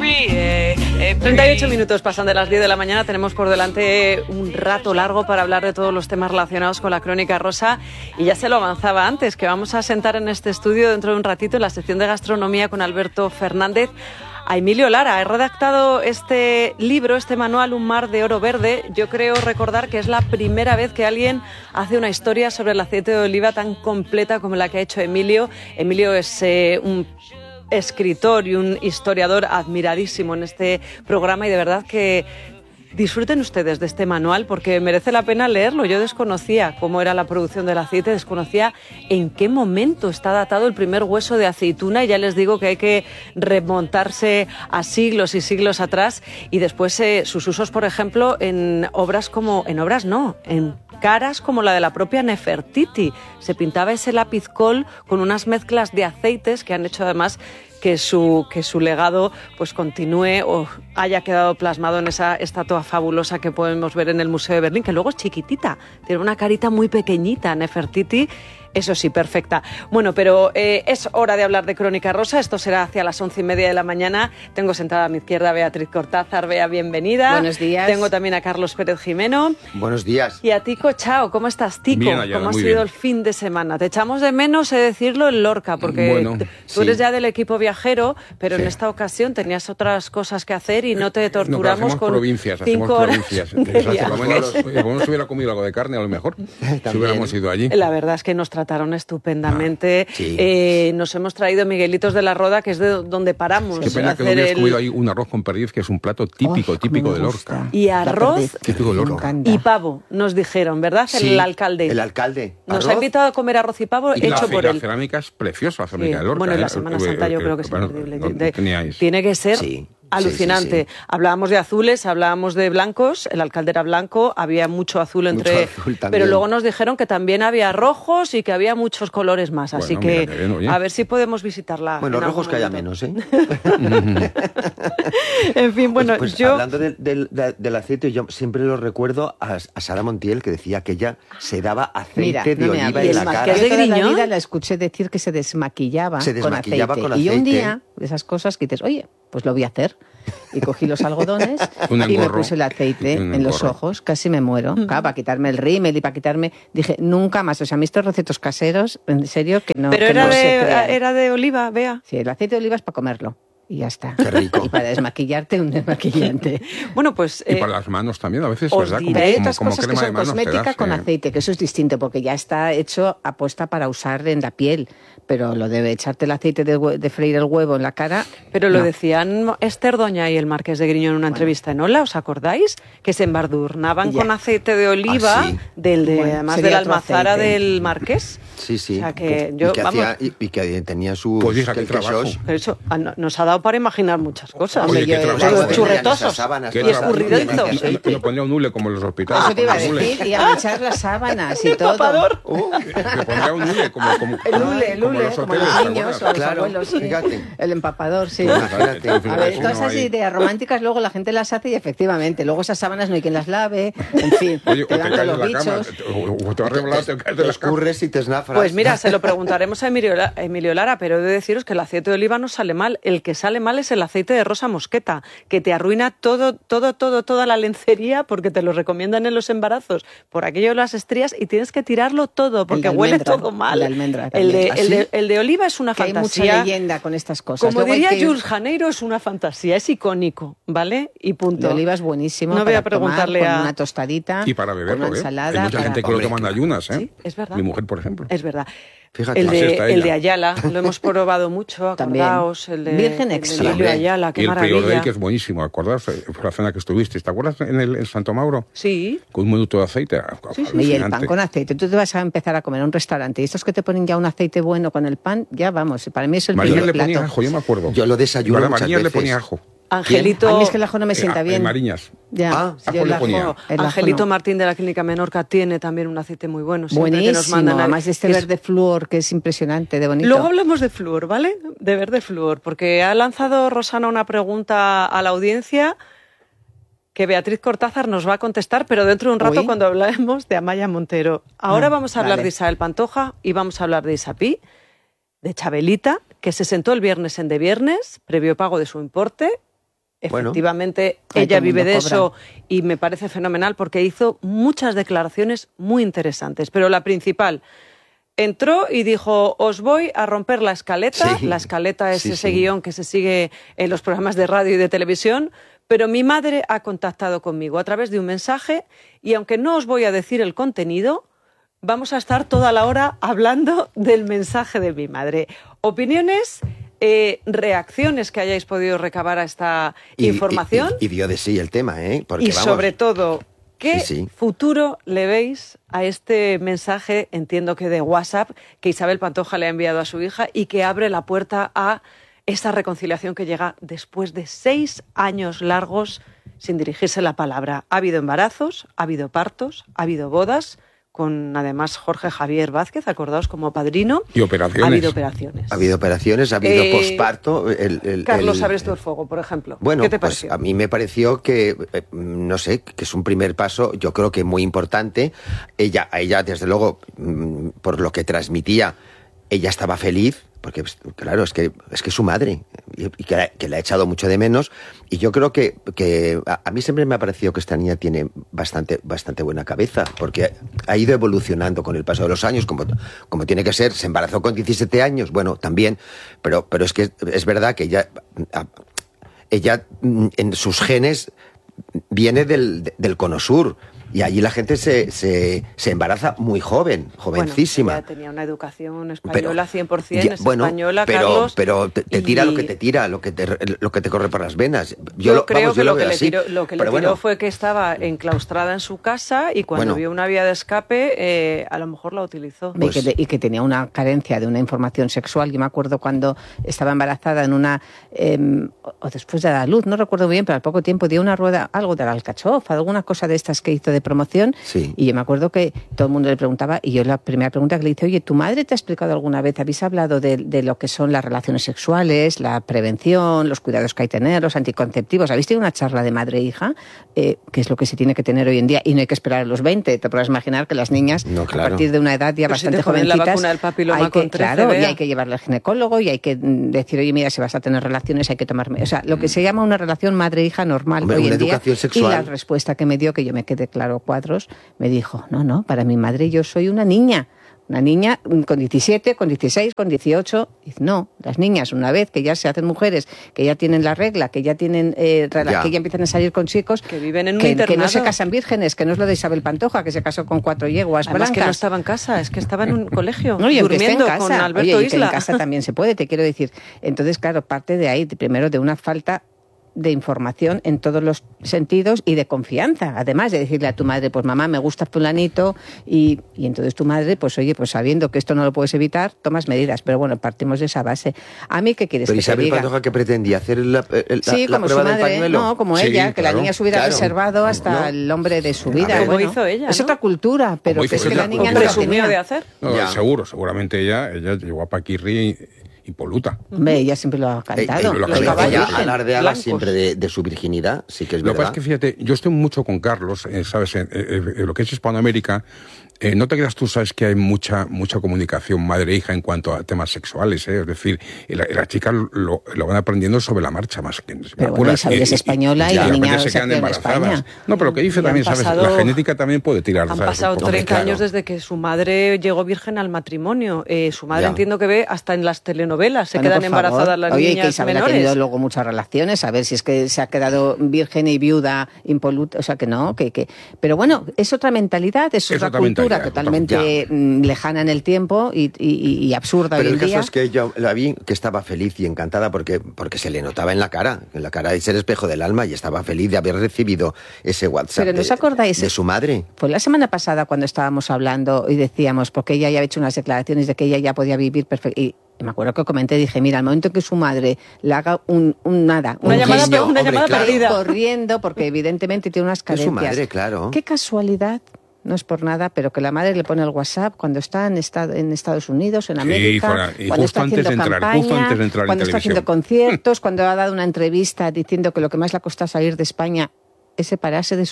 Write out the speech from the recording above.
38 minutos pasan de las 10 de la mañana. Tenemos por delante un rato largo para hablar de todos los temas relacionados con la Crónica Rosa. Y ya se lo avanzaba antes, que vamos a sentar en este estudio dentro de un ratito en la sección de gastronomía con Alberto Fernández a Emilio Lara. He redactado este libro, este manual, Un mar de oro verde. Yo creo recordar que es la primera vez que alguien hace una historia sobre el aceite de oliva tan completa como la que ha hecho Emilio. Emilio es un escritor y un historiador admiradísimo en este programa y de verdad que disfruten ustedes de este manual porque merece la pena leerlo. Yo desconocía cómo era la producción del aceite, desconocía en qué momento está datado el primer hueso de aceituna y ya les digo que hay que remontarse a siglos y siglos atrás y después sus usos, por ejemplo, en caras como la de la propia Nefertiti. Se pintaba ese lápiz-col con unas mezclas de aceites que han hecho además que su legado pues continúe o haya quedado plasmado en esa estatua fabulosa que podemos ver en el Museo de Berlín, que luego es chiquitita, tiene una carita muy pequeñita, Nefertiti. Eso sí, perfecta. Bueno, pero es hora de hablar de Crónica Rosa. Esto será hacia las 11:30 de la mañana. Tengo sentada a mi izquierda a Beatriz Cortázar. Bea, bienvenida. Buenos días. Tengo también a Carlos Pérez Jimeno. Buenos días. Y a Tico Chao. ¿Cómo estás, Tico? Bien, Ayala, ¿Cómo ha muy sido bien. el fin de semana? Te echamos de menos, decirlo, en Lorca, porque tú eres ya del equipo viajero, pero en esta ocasión tenías otras cosas que hacer y no te torturamos hacemos con provincias, 5 horas provincias. de Entonces, viaje. por lo menos hubiera comido algo de carne, a lo mejor, si hubiéramos ido allí. La verdad es que nos trataron estupendamente. Sí. Nos hemos traído Miguelitos de la Roda, que es de donde paramos. Qué pena que no hubieras comido ahí un arroz con perdiz, que es un plato típico de Lorca. Y arroz Típico de Lorca. y pavo, nos dijeron, ¿verdad? Sí, el alcalde. El alcalde. Nos Arroz. ha invitado a comer arroz y pavo hecho por La él. cerámica es preciosa, la Sí. cerámica de Lorca. Bueno, y la Semana Santa yo creo que es bueno, increíble. lo teníais. Tiene que ser Sí. alucinante. Sí. Hablábamos de azules, hablábamos de blancos, el alcalde era blanco, había mucho azul entre... azul también. pero luego nos dijeron que también había rojos y que había muchos colores más, así Bueno, que mira qué bien, oye. a ver si podemos visitarla. Bueno, en algún rojos que haya momento. menos, ¿eh? En fin, bueno, pues yo... hablando del aceite, yo siempre lo recuerdo a Sara Montiel, que decía que ella se daba aceite de no me oliva hables. en la ¿Y el cara. Marqués Yo de toda la Griñón? vida la escuché decir que se desmaquillaba, con aceite. Y un día, de esas cosas que dices, oye, pues lo voy a hacer. Y cogí los algodones Un y me engorro. puse el aceite Un en los engorro. ojos, casi me muero. Claro, para quitarme el rímel y para quitarme... Dije, nunca más. O sea, a mí estos recetos caseros, en serio, que no, Pero que era, no se crean. era de oliva, Bea. Sí, el aceite de oliva es para comerlo. Y ya está. Qué rico. Y para desmaquillarte, un desmaquillante. Bueno, pues... Y para las manos también, a veces, os ¿verdad? diré Hay otras como cosas que crema de son manos te cosmética das, con aceite, que eso es distinto, porque ya está hecho apuesta para usar en la piel. Pero lo de echarte el aceite de freír el huevo en la cara... Pero lo no. decían Esther Doña y el Marqués de Griñón en una entrevista en Hola, ¿os acordáis? Que se embadurnaban Ya. con aceite de oliva, Ah, sí. además de sería la otro almazara aceite. del Marqués. Sí, sí. O sea que yo, y que, vamos, y que tenía sus... Pues hija, qué quesos. trabajo. pero eso nos ha dado para imaginar muchas cosas. Oye, Hombre, qué yo- trabajo. Los Esas churretosos sábanas Qué y todas trabajo. escurridizos. aceite. No ponía un hule como en los hospitales. Eso te iba a un hule. decir, y a echar las sábanas y todo. Tapador. Que ponía un hule como El hule, como los como hoteles, los ¿te niños acuerdas? o los Claro, abuelos. Sí. fíjate. El empapador, sí. Imagínate. A ver, Uno todas esas ahí. ideas románticas luego la gente las hace y efectivamente, luego esas sábanas no hay quien las lave, en fin, Oye, o te te dan caes todos de los la cama, bichos. o te vas a revelar, te caes de Te la cama. escurres y te esnafras. Pues mira, se lo preguntaremos a Emilio Lara, pero he de deciros que el aceite de oliva no sale mal. El que sale mal es el aceite de rosa mosqueta, que te arruina toda la lencería porque te lo recomiendan en los embarazos por aquello de las estrías y tienes que tirarlo todo porque El de huele almendra, todo mal. el de almendra El de, también. el de- ¿Ah, sí? el de oliva es una Que hay mucha fantasía. leyenda con estas cosas. Como Luego hay diría que ir- Jules Janeiro, es una fantasía, es icónico, ¿vale? Y punto. de oliva es buenísimo. No voy a para tomar preguntarle con a... una tostadita. Y para con beberlo, una ¿eh? ensalada. Hay mucha para- gente que lo Hombre, toma en ayunas, ¿eh? Sí, es verdad. Mi mujer, por ejemplo. Es verdad. Fíjate. El Así está de ella. Ayala, lo hemos probado mucho, También. acordaos. El de Virgen el extra. de Emilio Hombre. Ayala, qué Y el prior de maravilla. él, que es buenísimo, ¿acordas? Fue la cena que estuviste. ¿Te acuerdas en Santo Mauro? Sí. Con un minuto de aceite. Y el pan con aceite. Tú te vas a empezar a comer en un restaurante y estos que te ponen ya un aceite bueno con el pan, ya vamos. Para mí es el María primer le ponía plato. ajo, yo me acuerdo. Yo lo desayuno ¿Verdad? muchas María le veces. ponía ajo. Angelito, A mí es que el ajo no me sienta bien. Mariñas. Ya. Ah, yo ajo el le ajo- ponía. el ajo Angelito no. Martín de la Clínica Menorca tiene también un aceite muy bueno. Siempre que nos Buenísimo, mandan además de este es- verde flúor que es impresionante, de bonito. Luego hablamos de flúor, ¿vale? De verde flúor, porque ha lanzado Rosana una pregunta a la audiencia que Beatriz Cortázar nos va a contestar, pero dentro de un rato Uy. cuando hablemos de Amaya Montero. Ahora Ah, vamos a hablar vale. de Isabel Pantoja y vamos a hablar de Isapí, de Chabelita, que se sentó el viernes en De Viernes, previo pago de su importe, Efectivamente, ella vive de eso y me parece fenomenal porque hizo muchas declaraciones muy interesantes, pero la principal, entró y dijo, os voy a romper la escaleta. Sí, la escaleta es ese guión que se sigue en los programas de radio y de televisión, pero mi madre ha contactado conmigo a través de un mensaje y aunque no os voy a decir el contenido, vamos a estar toda la hora hablando del mensaje de mi madre. Opiniones, reacciones que hayáis podido recabar a esta información. Y dio de sí el tema, ¿eh? Porque, y sobre todo, ¿qué futuro le veis a este mensaje, entiendo que de WhatsApp, que Isabel Pantoja le ha enviado a su hija y que abre la puerta a esa reconciliación que llega después de 6 años largos sin dirigirse la palabra? Ha habido embarazos, ha habido partos, ha habido bodas, con además Jorge Javier Vázquez, acordaos, como padrino. Y operaciones. Ha habido operaciones, ha habido posparto. Carlos Abrestolfuego, por ejemplo. Bueno, ¿qué te pareció? Pues a mí me pareció que, no sé, que es un primer paso, yo creo que muy importante. Ella, desde luego, por lo que transmitía, ella estaba feliz, porque claro, es que es su madre y que la ha echado mucho de menos, y yo creo que a mí siempre me ha parecido que esta niña tiene bastante buena cabeza, porque ha ido evolucionando con el paso de los años, como tiene que ser. Se embarazó con 17 años, bueno, también, pero es que es verdad que ella en sus genes viene del Cono Sur. Y allí la gente se embaraza muy jovencísima. Bueno, ella tenía una educación española 100%, española, pero, Carlos. Pero te tira lo que te tira, lo que te corre por las venas. Yo creo que lo que le tiró fue que estaba enclaustrada en su casa y cuando vio una vía de escape, a lo mejor la utilizó. Y que tenía una carencia de una información sexual. Yo me acuerdo cuando estaba embarazada en una... o después de dar luz, no recuerdo bien, pero al poco tiempo dio una rueda, algo de la alcachofa, alguna cosa de estas que hizo de promoción, y yo me acuerdo que todo el mundo le preguntaba, y yo la primera pregunta que le hice, oye, ¿tu madre te ha explicado alguna vez, habéis hablado de lo que son las relaciones sexuales, la prevención, los cuidados que hay que tener, los anticonceptivos? ¿Habéis tenido una charla de madre e hija? ¿Qué es lo que se tiene que tener hoy en día? Y no hay que esperar a los 20, te podrás imaginar que las niñas, a partir de una edad ya bastante jovencitas, la vacuna del papiloma con 13, y hay que llevarle al ginecólogo, y hay que decir, oye, mira, si vas a tener relaciones hay que tomar... O sea, lo que se llama una relación madre-hija normal hoy en día. Sexual. Y la respuesta que me dio, que yo me quedé claro cuadros, me dijo, no, para mi madre yo soy una niña con 17, con 16, con 18. Dice, no, las niñas, una vez que ya se hacen mujeres, que ya tienen la regla, que ya tienen que ya empiezan a salir con chicos, que viven en un internado, que no se casan vírgenes, que no es lo de Isabel Pantoja, que se casó con 4 yeguas blancas. Que no estaba en casa, es que estaba en un colegio, durmiendo en casa, con Alberto Isla. Que en casa también se puede, te quiero decir. Entonces, claro, parte de ahí, primero de una falta de información en todos los sentidos y de confianza, además de decirle a tu madre, pues mamá, me gusta fulanito, y entonces tu madre, pues oye, pues sabiendo que esto no lo puedes evitar, tomas medidas. Pero bueno, partimos de esa base. ¿A mí qué quieres que te diga? Pero Isabel Pantoja, ¿qué pretendía? ¿Hacer la como prueba su madre, del pañuelo? No, como ella, que la niña se hubiera reservado hasta el hombre de su vida. Como hizo ella, es otra cultura, pero que es que la niña no presumió de hacer. Seguramente ella llegó a Paquirri impoluta. Ella siempre lo ha cantado. Ella alardeaba siempre de su virginidad, sí que es verdad. Lo que pasa es que, fíjate, yo estoy mucho con Carlos, ¿sabes? Lo que es Hispanoamérica, no te creas tú, sabes que hay mucha comunicación madre-hija en cuanto a temas sexuales, ¿eh? Es decir, las chicas lo van aprendiendo sobre la marcha más que... Pero bueno, Isabel es española y la niña se quedan embarazadas. España. No, pero lo que dice también, ¿sabes? La genética también puede tirar. Han pasado 30 años desde que su madre llegó virgen al matrimonio. Su madre entiendo que ve hasta en las telenovelas, se quedan embarazadas las niñas y que Isabel menores. Ha tenido luego muchas relaciones, a ver si es que se ha quedado virgen y viuda, impoluta, o sea que no, pero bueno, es otra mentalidad, es otra cultura totalmente lejana en el tiempo y absurda hoy en día. Pero el caso es que yo la vi que estaba feliz y encantada porque se le notaba en la cara es el espejo del alma, y estaba feliz de haber recibido ese WhatsApp. Pero ¿no os acordáis de su madre? Pues la semana pasada cuando estábamos hablando y decíamos, porque ella ya había hecho unas declaraciones de que ella ya podía vivir perfecto, y me acuerdo que comenté, dije, mira, al momento en que su madre le haga una llamada perdida, corriendo, porque evidentemente tiene unas carencias. Es su madre, claro. Qué casualidad, no es por nada, pero que la madre le pone el WhatsApp cuando está en Estados Unidos, en América, cuando está haciendo campaña, cuando está haciendo conciertos, cuando ha dado una entrevista diciendo que lo que más le ha costado salir de España es separarse de